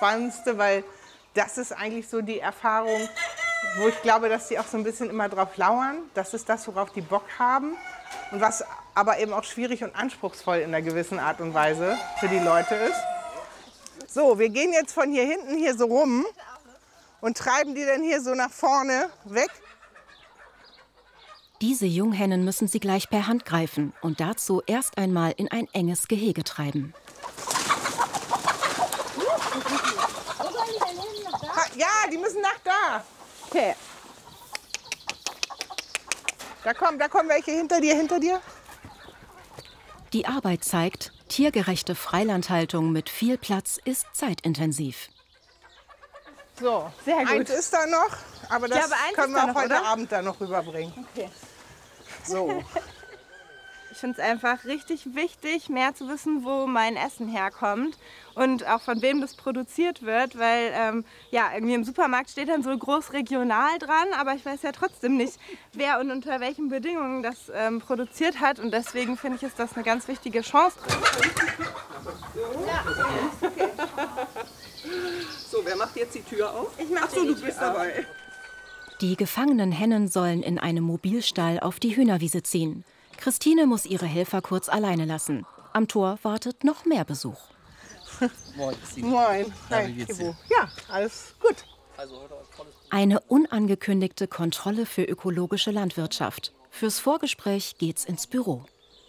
Spannendste, weil das ist eigentlich so die Erfahrung, wo ich glaube, dass die auch so ein bisschen immer drauf lauern. Das ist das, worauf die Bock haben und was aber eben auch schwierig und anspruchsvoll in einer gewissen Art und Weise für die Leute ist. So, wir gehen jetzt von hier hinten hier so rum und treiben die dann hier so nach vorne weg. Diese Junghennen müssen sie gleich per Hand greifen und dazu erst einmal in ein enges Gehege treiben. Ja, die müssen nach da. Okay. Da kommen welche hinter dir. Die Arbeit zeigt, tiergerechte Freilandhaltung mit viel Platz ist zeitintensiv. So, sehr gut. Eins ist da noch, aber das können wir auch heute Abend dann noch rüberbringen. Okay. So. Ich finde es einfach richtig wichtig, mehr zu wissen, wo mein Essen herkommt und auch von wem das produziert wird, weil ja, irgendwie im Supermarkt steht dann so groß regional dran, aber ich weiß ja trotzdem nicht, wer und unter welchen Bedingungen das produziert hat und deswegen finde ich, ist das eine ganz wichtige Chance. Ja. Okay. So, wer macht jetzt die Tür auf? Ich mach du bist dabei. Die gefangenen Hennen sollen in einem Mobilstall auf die Hühnerwiese ziehen. Christine muss ihre Helfer kurz alleine lassen. Am Tor wartet noch mehr Besuch. Moin. Moin. Wie geht's dir? Ja, alles gut. Eine unangekündigte Kontrolle für ökologische Landwirtschaft. Fürs Vorgespräch geht's ins Büro.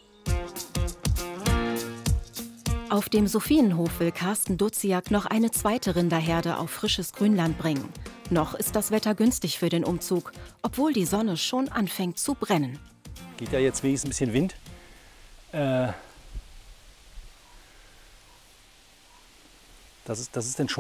Auf dem Sophienhof will Carsten Duziak noch eine zweite Rinderherde auf frisches Grünland bringen. Noch ist das Wetter günstig für den Umzug, obwohl die Sonne schon anfängt zu brennen. Geht ja jetzt wenigstens ein bisschen Wind. Das ist dann schon